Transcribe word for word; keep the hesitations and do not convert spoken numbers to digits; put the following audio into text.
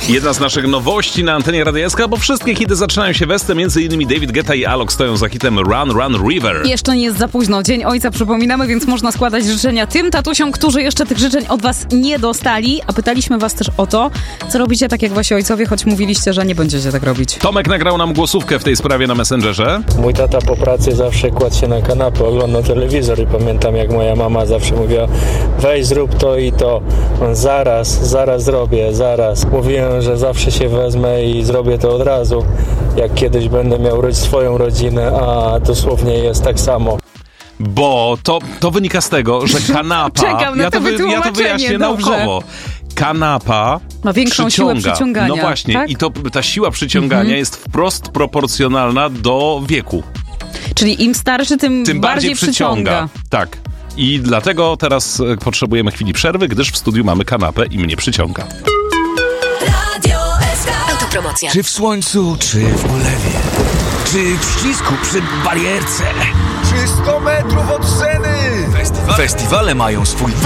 Jedna z naszych nowości na antenie Radia S K, bo wszystkie hity zaczynają się we, między innymi David Guetta i Alok stoją za hitem Run, Run, River. Jeszcze nie jest za późno. Dzień Ojca przypominamy, więc można składać życzenia tym tatusiom, którzy jeszcze tych życzeń od was nie dostali. A pytaliśmy was też o to, co robicie tak jak wasi ojcowie, choć mówiliście, że nie będziecie tak robić. Tomek nagrał nam głosówkę w tej sprawie na Messengerze. Mój tata po pracy zawsze kładł się na kanapę, oglądał telewizor i pamiętam, jak moja mama zawsze mówiła: weź zrób to i to. On zaraz, zaraz zrobię, zaraz. Mówiłem, że zawsze się wezmę i zrobię to od razu, jak kiedyś będę miał swoją rodzinę, a dosłownie jest tak samo. Bo to, to wynika z tego, że kanapa... Czekam na ja, to wy, ja to wyjaśnię dobrze. naukowo. Kanapa ma większą przyciąga. siłę przyciągania. No właśnie, tak? i to, ta siła przyciągania mhm. jest wprost proporcjonalna do wieku. Czyli im starszy, tym, tym bardziej, bardziej przyciąga. przyciąga. Tak. I dlatego teraz potrzebujemy chwili przerwy, gdyż w studiu mamy kanapę i mnie przyciąga. Radio S K. Autopromocja. Czy w słońcu, czy w ulewie, czy w ścisku przy barierce, czy sto metrów od sceny. Festiwale, Festiwale mają swój